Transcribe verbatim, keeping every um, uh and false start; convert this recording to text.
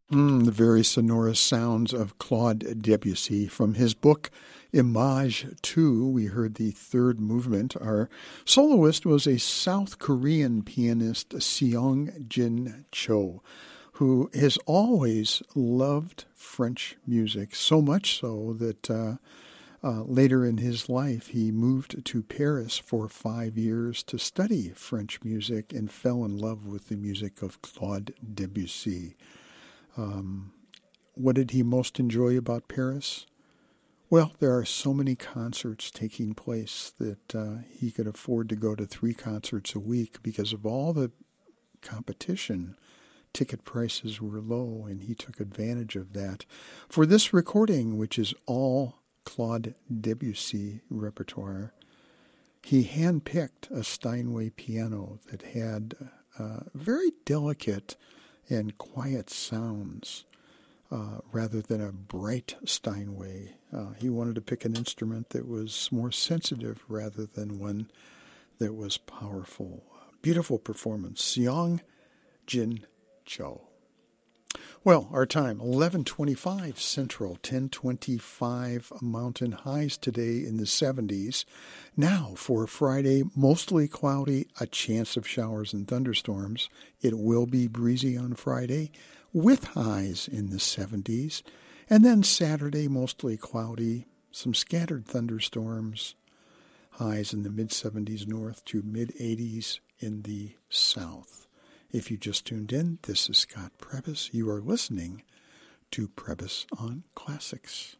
Mm, the very sonorous sounds of Claude Debussy. From his book Image two, we heard the third movement. Our soloist was a South Korean pianist, Seong Jin Cho, who has always loved French music, so much so that uh, uh, later in his life he moved to Paris for five years to study French music and fell in love with the music of Claude Debussy. Um, what did he most enjoy about Paris? Well, there are so many concerts taking place that uh, he could afford to go to three concerts a week because of all the competition. Ticket prices were low, and he took advantage of that. For this recording, which is all Claude Debussy repertoire, he handpicked a Steinway piano that had uh, very delicate and quiet sounds uh, rather than a bright Steinway. Uh, he wanted to pick an instrument that was more sensitive rather than one that was powerful. Beautiful performance. Seong Jin Cho. Well, our time, eleven twenty-five Central, ten twenty-five Mountain. Highs today in the seventies. Now for Friday, mostly cloudy, a chance of showers and thunderstorms. It will be breezy on Friday with highs in the seventies. And then Saturday, mostly cloudy, some scattered thunderstorms, highs in the mid-seventies north to mid-eighties in the south. If you just tuned in, this is Scott Prebys. You are listening to Prebys on Classics.